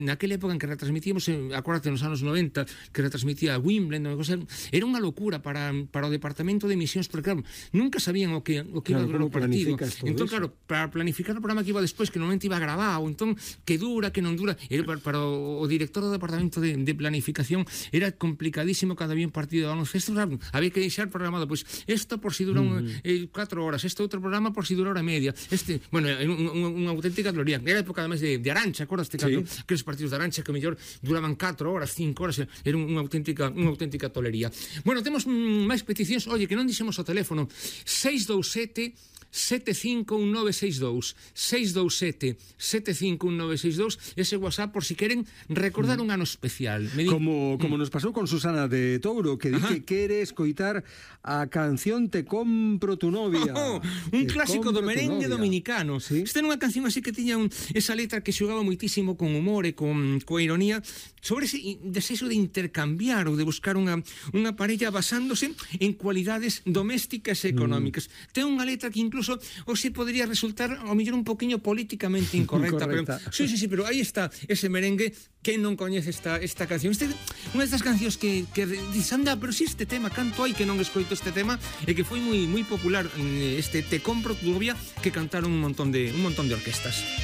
naquela época en que retransmitíamos, acuérdate, nos anos 90, que retransmitía Wimbledon, era unha locura para o departamento de emisións, porque claro, nunca sabían o que iba a durar o partido. Entón, claro, para planificar o programa que iba despois, que normalmente iba grabado, entón, que dura, que non dura, para o director do departamento de planificación era complicadísimo cada día un partido de baloncesto, había que deixar programado, pois, isto por si dura 4 horas, este outro programa por si dura hora e media, bueno, unha auténtica gloria. Era a época además de Arancha, acordaste, que os partidos de Arancha que mellor duraban 4 horas, 5 horas, era unha auténtica tolería. Bueno, temos máis peticións, oye, que non dixemos o teléfono, 627-751962, 627-751962, ese WhatsApp por si queren recordar un ano especial. Como nos pasou con Susana de Touro, que di que quere escoitar a canción Te compro tu novia. Un clásico do merengue dominicano. Esta era unha canción así que tiña esa letra que xogaba moitísimo con humor e coa ironía sobre ese desexo de intercambiar ou de buscar unha parella basándose en cualidades domésticas e económicas. Ten unha letra que incluso hoxe podría resultar ao mellor un poquinho políticamente incorrecta. Pero, sí, pero aí está ese merengue. Quen non coñece esta canción? Unha destas cancións que dices, anda, pero si este tema, canto hai que non escoito este tema, e que foi moi popular, este Te compro tu novia, que cantaron un montón de orquestas.